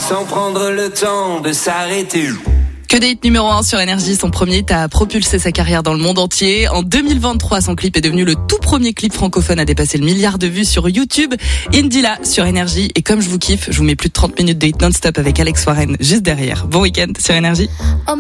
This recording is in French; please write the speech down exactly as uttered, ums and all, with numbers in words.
sans prendre le temps de s'arrêter. Que des hits numéro un sur Énergie, son premier a propulsé sa carrière dans le monde entier. En deux mille vingt-trois, son clip est devenu le tout premier clip francophone à dépasser le milliard de vues sur YouTube. Indila sur Énergie. Et comme je vous kiffe, je vous mets plus de trente minutes de hits non-stop avec Alex Warren juste derrière. Bon week-end sur Énergie.